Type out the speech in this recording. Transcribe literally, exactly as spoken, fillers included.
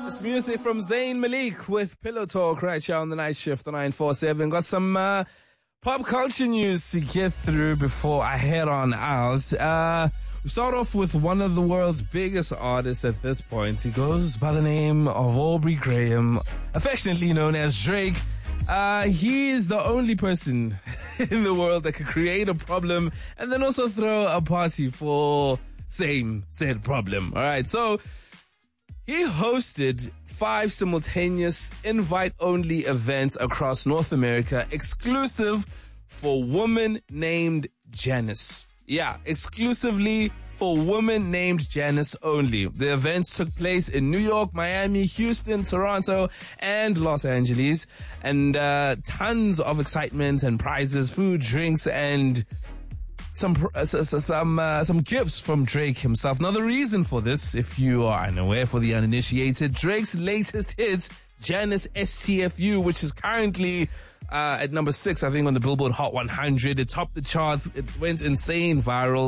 It's music from Zayn Malik with Pillow Talk right here on the night shift, the nine four seven. Got some uh, pop culture news to get through before I head on out. Uh, we start off with one of the world's biggest artists at this point. He goes by the name of Aubrey Graham, affectionately known as Drake. Uh, he is the only person in the world that could create a problem and then also throw a party for same said problem. All right, so he hosted five simultaneous invite-only events across North America, exclusive for woman named Janice. Yeah, exclusively for women named Janice only. The events took place in New York, Miami, Houston, Toronto, and Los Angeles. And uh, tons of excitement and prizes, food, drinks, and some uh, some uh, some gifts from Drake himself. Now, the reason for this, if you are unaware, for the uninitiated, Drake's latest hit, Janice S T F U, which is currently uh, at number six, I think, on the Billboard Hot one hundred. It topped the charts. It went insane viral.